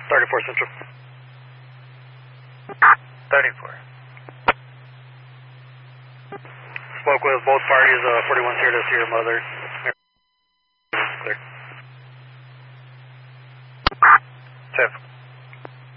34 Central. 34. Spoke with both parties, 41's here to see your mother. Clear. 10.